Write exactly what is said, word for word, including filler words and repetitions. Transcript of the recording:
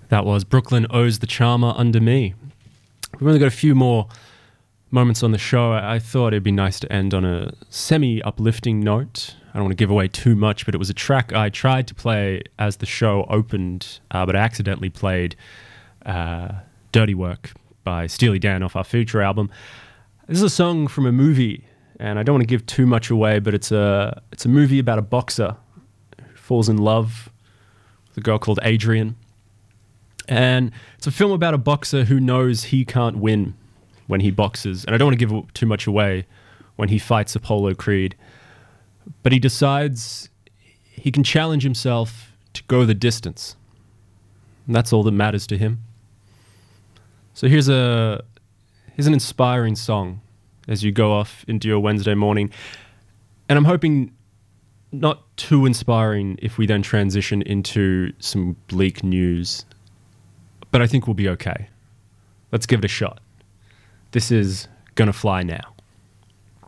That was Brooklyn Owes the Charmer Under Me. We've only got a few more moments on the show. I thought it'd be nice to end on a semi-uplifting note. I don't want to give away too much, but it was a track I tried to play as the show opened, uh, but I accidentally played uh, Dirty Work by Steely Dan off our future album. This is a song from a movie, and I don't want to give too much away, but it's a, it's a movie about a boxer who falls in love with a girl called Adrian. And it's a film about a boxer who knows he can't win when he boxes. And I don't want to give too much away when he fights Apollo Creed. But he decides he can challenge himself to go the distance. And that's all that matters to him. So here's a here's an inspiring song as you go off into your Wednesday morning. And I'm hoping not too inspiring if we then transition into some bleak news. But I think we'll be okay. Let's give it a shot. This is Gonna Fly Now.